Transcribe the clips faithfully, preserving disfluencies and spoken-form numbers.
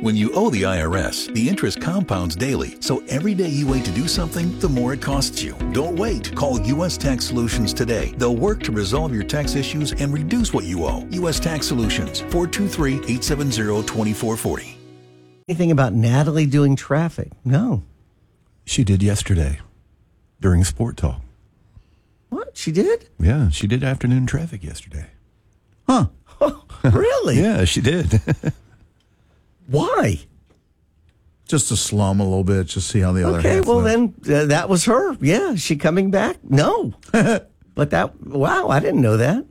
When you owe the I R S, the interest compounds daily, so every day you wait to do something, the more it costs you. Don't wait. Call U S Tax Solutions today. They'll work to resolve your tax issues and reduce what you owe. U S Tax Solutions, four two three, eight seven zero, two four four zero. Anything about Natalie doing traffic? No. She did yesterday during Sport Talk. What? She did? Yeah, she did afternoon traffic yesterday. Huh. Oh, really? Yeah, she did. Why? Just to slum a little bit, just see how the other Okay, half well went. then uh, that was her. Yeah, is she coming back? No. But that, wow, I didn't know that.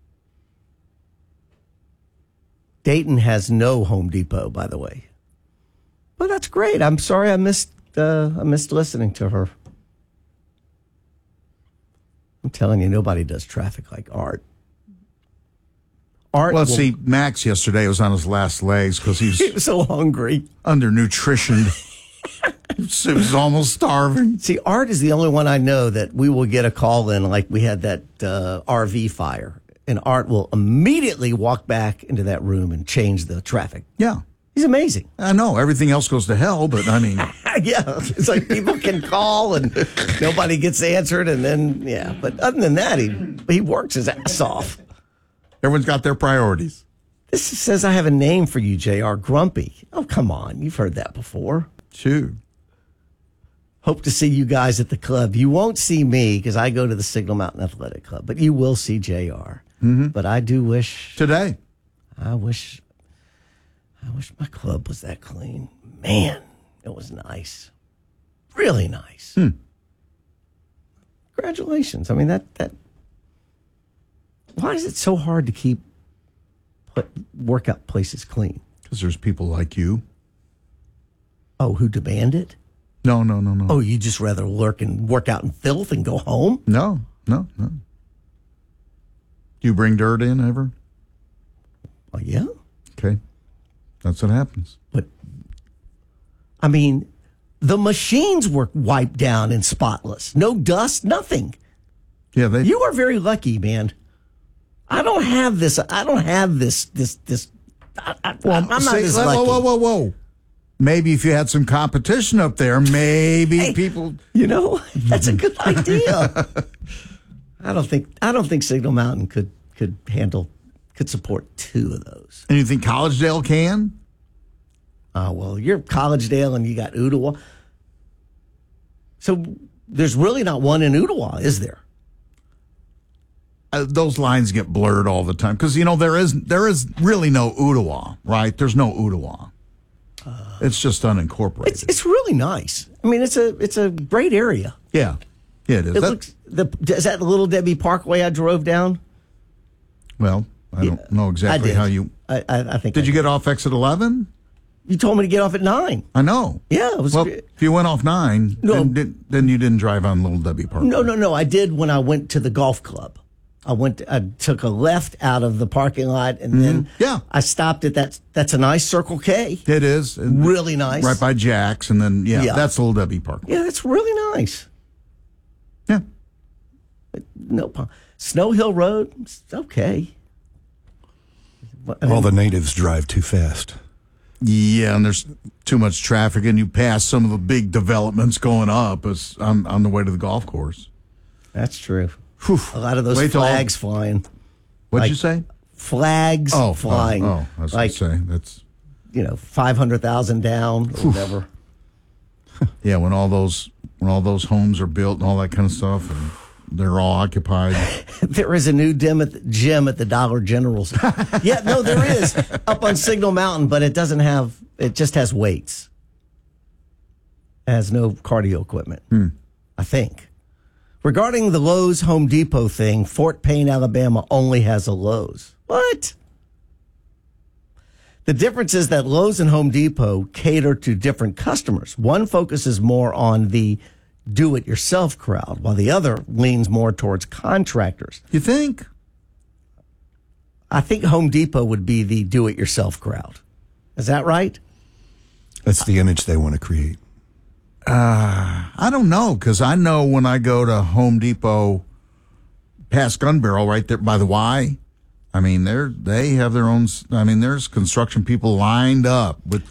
Dayton has no Home Depot, by the way. Well, that's great. I'm sorry I missed uh, I missed listening to her. I'm telling you, nobody does traffic like Art. Art Well, will, see, Max yesterday was on his last legs because he he was was so hungry. undernutritioned. He was almost starving. See, Art is the only one I know that we will get a call in like we had that uh, R V fire. And Art will immediately walk back into that room and change the traffic. Yeah. He's amazing. I know. Everything else goes to hell, but I mean. Yeah. It's like people can call and nobody gets answered. And then, yeah. But other than that, he, he works his ass off. Everyone's got their priorities. This says I have a name for you, J R. Grumpy. Oh, come on. You've heard that before. Shoot. Hope to see you guys at the club. You won't see me because I go to the Signal Mountain Athletic Club, but you will see J R. Mm-hmm. But I do wish Today. I wish I wish my club was that clean. Man, it was nice. Really nice. Hmm. Congratulations. I mean that that why is it so hard to keep put, workout places clean? Because there's people like you. Oh, who demand it? No, no, no, no. Oh, you just rather lurk and work out in filth and go home? No, no, no. Do you bring dirt in ever? Oh, yeah. Okay. That's what happens. But, I mean, the machines were wiped down and spotless. No dust, nothing. Yeah, they. You are very lucky, man. I don't have this. I don't have this. This. This. I, I, well, I'm not say, as whoa, lucky. whoa, whoa, whoa. Maybe if you had some competition up there, maybe Hey, people. You know, that's a good idea. I don't think. I don't think Signal Mountain could could handle could support two of those. And you think Collegedale can? Oh well, you're Collegedale and you got Ottawa. So there's really not one in Ottawa, is there? Uh, those lines get blurred all the time because you know there is there is really no Ottawa, right? There's no Ottawa. Uh, it's just unincorporated. It's, it's really nice. I mean, it's a it's a great area. Yeah, yeah, it is. It That- looks the is that the Little Debbie Parkway I drove down? well, I don't know exactly I did. how you. I I, I think. Did I you get off exit eleven? You told me to get off at nine. I know. Yeah, it was. Well, if you went off nine, No. then, did, then you didn't drive on Little Debbie Park. No, no, no. I did when I went to the golf club. I went. I took a left out of the parking lot, and then Yeah. I stopped at that. That's a nice Circle K. It is. And Really nice. Right by Jack's, and then, yeah, Yeah. that's Little Debbie Park. Yeah, that's really nice. Yeah. No, pro- Snow Hill Road. It's okay. But, I All mean, the natives drive too fast. Yeah, and there's too much traffic, and you pass some of the big developments going up as, on, on the way to the golf course. that's true. Whew. A lot of those Wait till- flags flying. What'd like- you say? Flags Oh, flying. Oh, oh I was like, going to say, that's, you know, five hundred thousand down or whatever. yeah, when all those when all those homes are built and all that kind of stuff, and they're all occupied. There is a new gym at the, gym at the Dollar General's. Yeah, no, there is up on Signal Mountain, but it doesn't have. It just has weights. It has no cardio equipment. Hmm. I think. Regarding the Lowe's Home Depot thing, Fort Payne, Alabama only has a Lowe's. What? The difference is that Lowe's and Home Depot cater to different customers. One focuses more on the do-it-yourself crowd, while the other leans more towards contractors. You think? I think Home Depot would be the do-it-yourself crowd. Is that right? That's the image they want to create. Uh, I don't know, because I know when I go to Home Depot past Gun Barrel right there by the Y, I mean, they're, they have their own, I mean, there's construction people lined up with